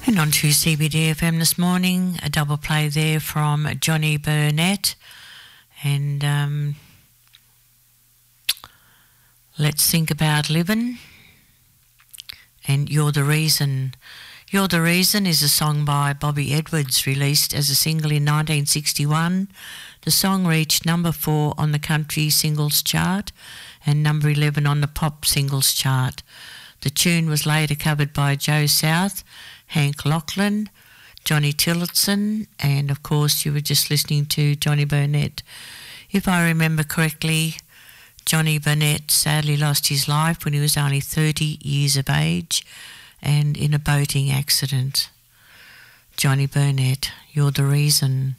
And on to CBD FM this morning, a double play there from Johnny Burnett. And Let's Think About Living. And You're the Reason. You're the Reason is a song by Bobby Edwards, released as a single in 1961. The song reached number 4 on the country singles chart and number 11 on the pop singles chart. The tune was later covered by Joe South, Hank Lachlan, Johnny Tillotson, and of course you were just listening to Johnny Burnett. If I remember correctly, Johnny Burnett sadly lost his life when he was only 30 years of age and in a boating accident. Johnny Burnett, You're the Reason.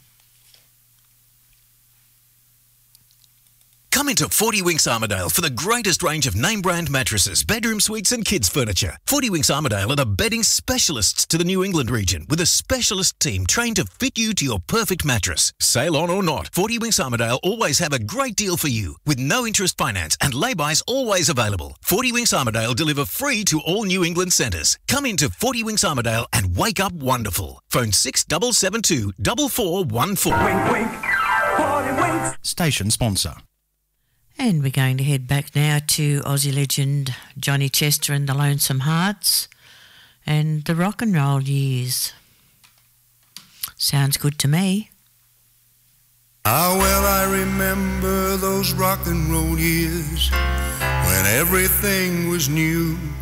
Come into 40 Winks Armidale for the greatest range of name-brand mattresses, bedroom suites and kids' furniture. 40 Winks Armidale are the bedding specialists to the New England region, with a specialist team trained to fit you to your perfect mattress. Sale on or not, 40 Winks Armidale always have a great deal for you, with no interest finance and lay-bys always available. 40 Winks Armidale deliver free to all New England centres. Come into 40 Winks Armidale and wake up wonderful. Phone 6772 4414. Wink, wink. 40 Winks. Station sponsor. And we're going to head back now to Aussie legend Johnny Chester and the Lonesome Hearts and the rock and roll years. Sounds good to me. Ah, well, I remember those rock and roll years when everything was new.